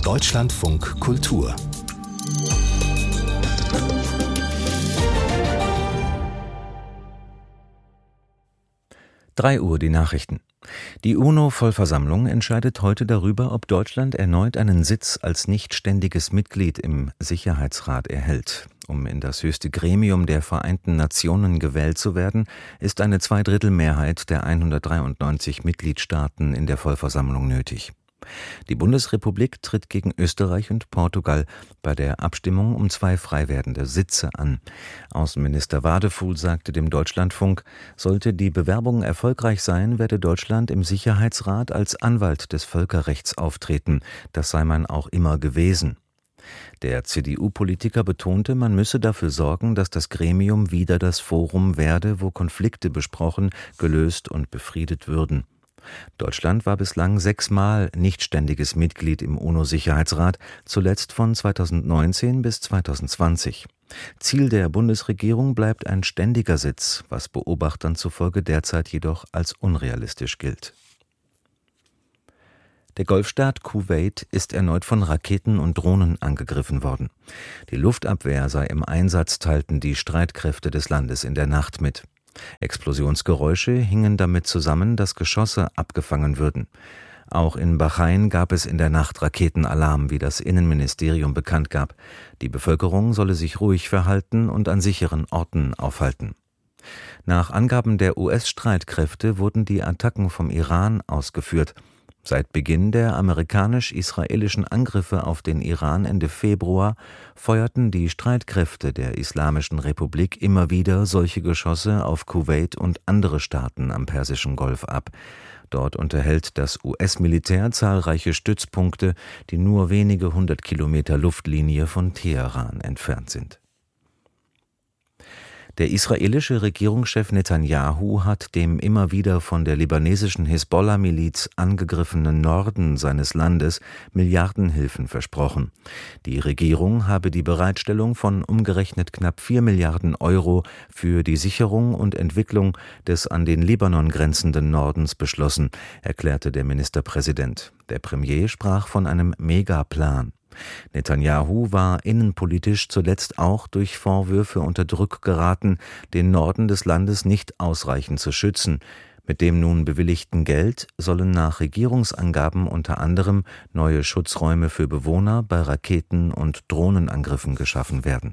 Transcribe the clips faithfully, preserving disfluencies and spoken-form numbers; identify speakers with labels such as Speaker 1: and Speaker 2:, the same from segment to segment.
Speaker 1: Deutschlandfunk Kultur.
Speaker 2: drei Uhr die Nachrichten. Die UNO-Vollversammlung entscheidet heute darüber, ob Deutschland erneut einen Sitz als nichtständiges Mitglied im Sicherheitsrat erhält. Um in das höchste Gremium der Vereinten Nationen gewählt zu werden, ist eine Zweidrittelmehrheit der hundertdreiundneunzig Mitgliedstaaten in der Vollversammlung nötig. Die Bundesrepublik tritt gegen Österreich und Portugal bei der Abstimmung um zwei frei werdende Sitze an. Außenminister Wadefuhl sagte dem Deutschlandfunk, sollte die Bewerbung erfolgreich sein, werde Deutschland im Sicherheitsrat als Anwalt des Völkerrechts auftreten. Das sei man auch immer gewesen. Der C D U-Politiker betonte, man müsse dafür sorgen, dass das Gremium wieder das Forum werde, wo Konflikte besprochen, gelöst und befriedet würden. Deutschland war bislang sechsmal nichtständiges Mitglied im UNO-Sicherheitsrat, zuletzt von zweitausendneunzehn bis zweitausendzwanzig. Ziel der Bundesregierung bleibt ein ständiger Sitz, was Beobachtern zufolge derzeit jedoch als unrealistisch gilt. Der Golfstaat Kuwait ist erneut von Raketen und Drohnen angegriffen worden. Die Luftabwehr sei im Einsatz, teilten die Streitkräfte des Landes in der Nacht mit. Explosionsgeräusche hingen damit zusammen, dass Geschosse abgefangen würden. Auch in Bahrain gab es in der Nacht Raketenalarm, wie das Innenministerium bekannt gab. Die Bevölkerung solle sich ruhig verhalten und an sicheren Orten aufhalten. Nach Angaben der U S-Streitkräfte wurden die Attacken vom Iran ausgeführt. Seit Beginn der amerikanisch-israelischen Angriffe auf den Iran Ende Februar feuerten die Streitkräfte der Islamischen Republik immer wieder solche Geschosse auf Kuwait und andere Staaten am Persischen Golf ab. Dort unterhält das U S-Militär zahlreiche Stützpunkte, die nur wenige hundert Kilometer Luftlinie von Teheran entfernt sind. Der israelische Regierungschef Netanyahu hat dem immer wieder von der libanesischen Hisbollah-Miliz angegriffenen Norden seines Landes Milliardenhilfen versprochen. Die Regierung habe die Bereitstellung von umgerechnet knapp vier Milliarden Euro für die Sicherung und Entwicklung des an den Libanon grenzenden Nordens beschlossen, erklärte der Ministerpräsident. Der Premier sprach von einem Megaplan. Netanyahu war innenpolitisch zuletzt auch durch Vorwürfe unter Druck geraten, den Norden des Landes nicht ausreichend zu schützen. Mit dem nun bewilligten Geld sollen nach Regierungsangaben unter anderem neue Schutzräume für Bewohner bei Raketen- und Drohnenangriffen geschaffen werden.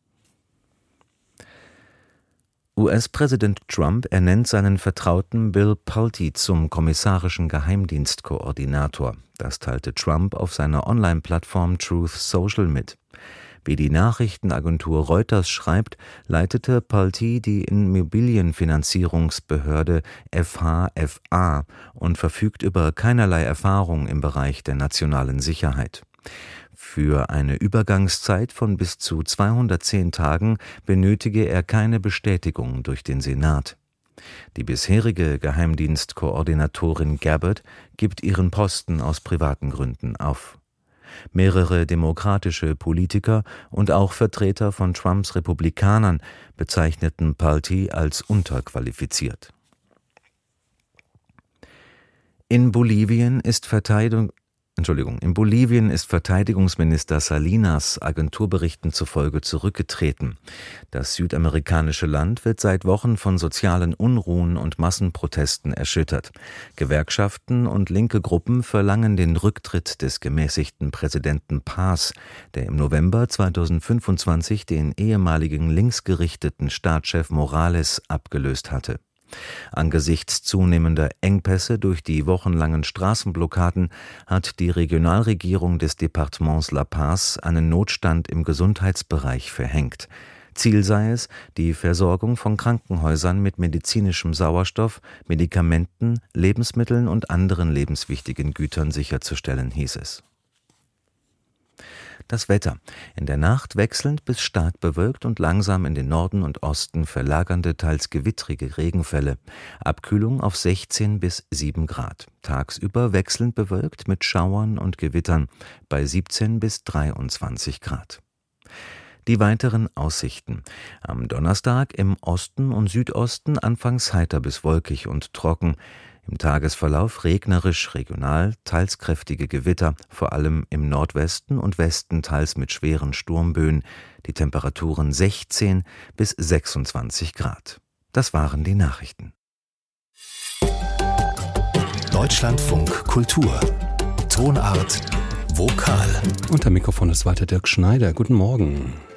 Speaker 2: U S-Präsident Trump ernennt seinen Vertrauten Bill Pulte zum kommissarischen Geheimdienstkoordinator. Das teilte Trump auf seiner Online-Plattform Truth Social mit. Wie die Nachrichtenagentur Reuters schreibt, leitete Pulte die Immobilienfinanzierungsbehörde F H F A und verfügt über keinerlei Erfahrung im Bereich der nationalen Sicherheit. Für eine Übergangszeit von bis zu zweihundertzehn Tagen benötige er keine Bestätigung durch den Senat. Die bisherige Geheimdienstkoordinatorin Gabbard gibt ihren Posten aus privaten Gründen auf. Mehrere demokratische Politiker und auch Vertreter von Trumps Republikanern bezeichneten Pulte als unterqualifiziert. In Bolivien ist Verteidigung Entschuldigung, in Bolivien ist Verteidigungsminister Salinas Agenturberichten zufolge zurückgetreten. Das südamerikanische Land wird seit Wochen von sozialen Unruhen und Massenprotesten erschüttert. Gewerkschaften und linke Gruppen verlangen den Rücktritt des gemäßigten Präsidenten Paz, der im November zweitausendfünfundzwanzig den ehemaligen linksgerichteten Staatschef Morales abgelöst hatte. Angesichts zunehmender Engpässe durch die wochenlangen Straßenblockaden hat die Regionalregierung des Departements La Paz einen Notstand im Gesundheitsbereich verhängt. Ziel sei es, die Versorgung von Krankenhäusern mit medizinischem Sauerstoff, Medikamenten, Lebensmitteln und anderen lebenswichtigen Gütern sicherzustellen, hieß es. Das Wetter. In der Nacht wechselnd bis stark bewölkt und langsam in den Norden und Osten verlagernde, teils gewittrige Regenfälle. Abkühlung auf sechzehn bis sieben Grad. Tagsüber wechselnd bewölkt mit Schauern und Gewittern bei siebzehn bis dreiundzwanzig Grad. Die weiteren Aussichten. Am Donnerstag im Osten und Südosten anfangs heiter bis wolkig und trocken. Im Tagesverlauf regnerisch, regional, teils kräftige Gewitter, vor allem im Nordwesten und Westen teils mit schweren Sturmböen, die Temperaturen sechzehn bis sechsundzwanzig Grad. Das waren die Nachrichten.
Speaker 1: Deutschlandfunk Kultur. Tonart Vokal.
Speaker 3: Unter Mikrofon ist weiter Dirk Schneider. Guten Morgen.